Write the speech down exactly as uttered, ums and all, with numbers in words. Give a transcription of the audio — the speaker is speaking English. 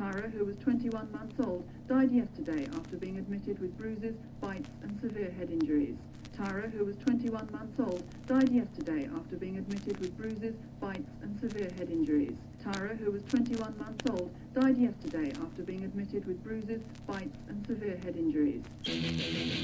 Tyra, who was twenty-one months old, died yesterday after being admitted with bruises, bites and severe head injuries. Tyra, who was twenty-one months old, died yesterday after being admitted with bruises, bites and severe head injuries. Tyra, who was twenty-one months old, died yesterday after being admitted with bruises, bites and severe head injuries.